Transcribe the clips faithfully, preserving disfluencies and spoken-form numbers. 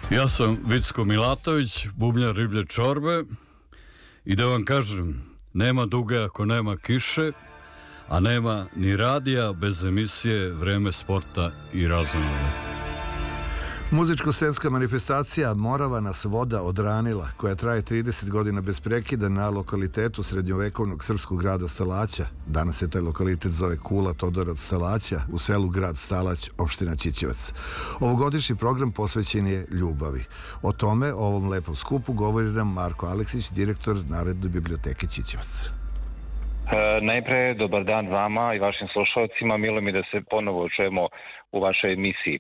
Ja sam Vicko Milatović, bubnjar Riblje čorbe, i da vam kažem, nema duge ako nema kiše, a nema ni radija bez emisije Vreme sporta i razonove. Muzičko-scenska manifestacija Morava nas voda odranila, koja traje trideset godina bez prekida na lokalitetu srednjovekovnog srpskog grada Stalaća. Danas se taj lokalitet zove Kula Todora od Stalaća, u selu grad Stalać, opština Ćićevac. Ovogodišnji program posvećen je ljubavi. O tome, o ovom lepom skupu, govori nam Marko Aleksić, direktor Narodne biblioteke Ćićevac. E, najpre, dobar dan vama i vašim slušalcima. Milo mi da se ponovo čujemo u vašoj emisiji. E,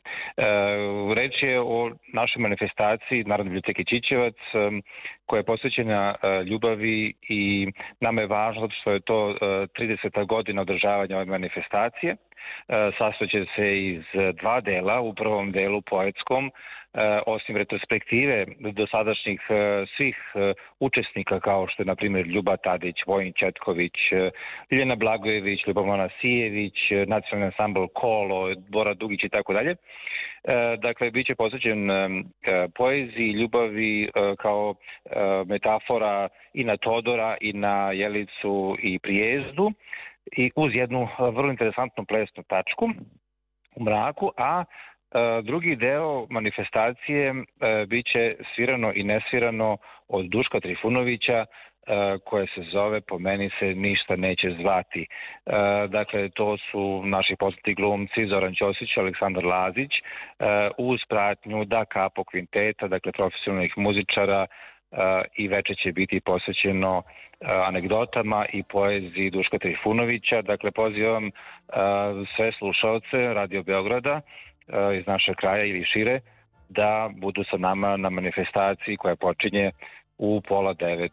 reč je o našoj manifestaciji Narodne biblioteke Ćićevac, e, koja je posvećena e, ljubavi, i nama je važno zato što je to e, trideseta godina održavanja ove manifestacije. E, sastojeće se iz dva dela. U prvom delu poetskom, E, osim retrospektive dosadašnjih e, svih e, učesnika, kao što je, na primjer, Ljuba Tadić, Vojin Četković, e, Ljiljana Blagojević, Ljubomana Sijević, e, nacionalni ansambl Kolo, Bora Dugić i tako dalje. Dakle, bit će posvećen e, poeziji, ljubavi e, kao e, metafora i na Todora, i na Jelicu i Prijezdu, i uz jednu vrlo interesantnu plesnu tačku u mraku, a drugi deo manifestacije biće svirano i nesvirano od Duška Trifunovića, koje se zove Po meni se ništa neće zvati. Dakle, to su naši poznati glumci Zoran Ćosić, Aleksandar Lazić, uz pratnju Da Capo kvinteta, dakle profesionalnih muzičara, i veče će biti posvećeno anegdotama i poeziji Duška Trifunovića. Dakle, pozivam sve slušalce Radio Beograda iz našeg kraja ili šire da budu sa nama na manifestaciji koja počinje u pola devet.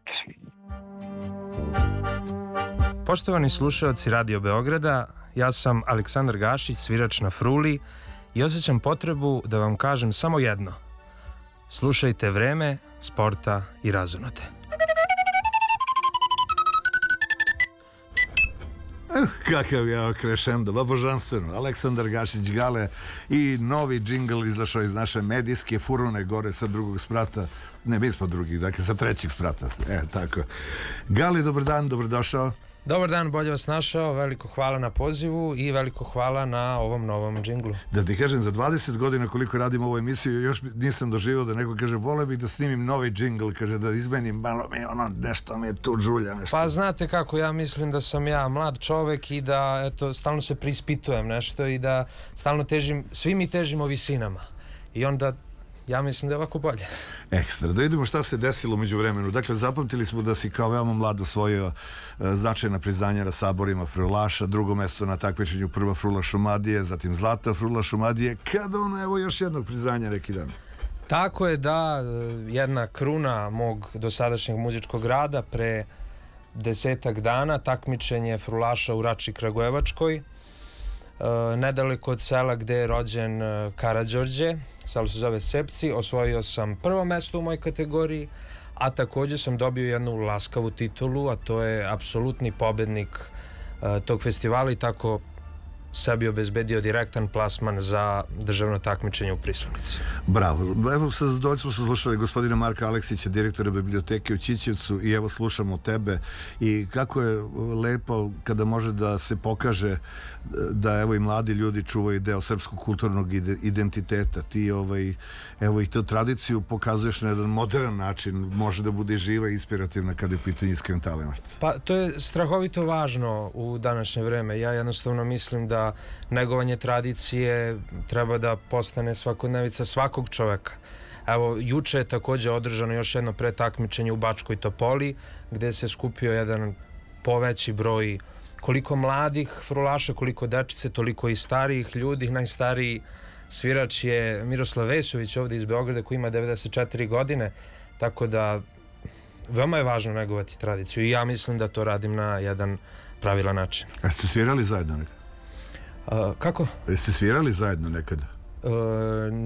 Poštovani slušalci Radio Beograda, ja sam Aleksandar Gašić, svirač na fruli, i osjećam potrebu da vam kažem samo jedno. Slušajte Vreme sporta i razonote. Kakav je krešendo, ba božanstveno. Aleksandar Gašić Gale i novi džingl izašao iz naše medijske furune gore sa drugog sprata. Ne, mi smo drugi, dakle sa trećeg sprata. E, tako. Gali, dobar dan, dobrodošao. Dobar dan, bolje vas našao, veliko hvala na pozivu i veliko hvala na ovom novom džinglu. Da ti kažem, za dvadeset godina koliko radim ovu emisiju, još nisam doživio da neko kaže, vole bih da snimim novi džingl, kaže da izmenim malo mi ono, nešto mi je tu žulja, nešto. Pa znate kako, ja mislim da sam ja mlad čovek i da, eto, stalno se preispitujem nešto i da stalno težim, svi mi težimo visinama. I onda ja mislim da je ovako bolje. Ekstra. Da vidimo šta se desilo među vremenu. Dakle, zapamtili smo da si kao veoma mlad osvojio uh, značajna priznanja na saborima frulaša, drugo mesto na takmičenju prva frula Šumadije, zatim zlata frula Šumadije. Kada ono, evo još jednog priznanja neki dan. Tako je, da, jedna kruna mog dosadašnjeg muzičkog rada pre desetak dana, takmičenje frulaša u Rači Kragujevačkoj, Uh, nedaleko od sela gde je rođen uh, Karađorđe, selo se zove Sepci. Osvojio sam prvo mesto u mojoj kategoriji, a također sam dobio jednu laskavu titulu, a to je apsolutni pobednik uh, tog festivala, i tako sebi obezbedio direktan plasman za državno takmičenje u Prislavnici. Bravo. Evo, sa zadovoljstvom smo slušali gospodina Marka Aleksića, direktora biblioteke u Ćićevcu, i evo slušamo tebe, i kako je lepo kada može da se pokaže da evo i mladi ljudi čuvaju deo srpskog kulturnog identiteta. Ti ovaj, evo i tu tradiciju pokazuješ na jedan modern način, može da bude živa i inspirativna kada je pitanje iskren talent. Pa to je strahovito važno u današnje vreme. Ja jednostavno mislim da negovanje tradicije treba da postane svakodnevica svakog čoveka. Evo, juče je također održano još jedno pretakmičenje u Bačkoj Topoli, gde se skupio jedan poveći broj, koliko mladih frulaša, koliko dečice, toliko i starijih ljudi. Najstariji svirač je Miroslav Vesović ovdje iz Beograda, koji ima devedeset četiri godine, tako da veoma je važno negovati tradiciju, i ja mislim da to radim na jedan pravilan način. Jeste svirali zajedno nekada? Uh, kako? Jeste svirali zajedno nekada? Uh,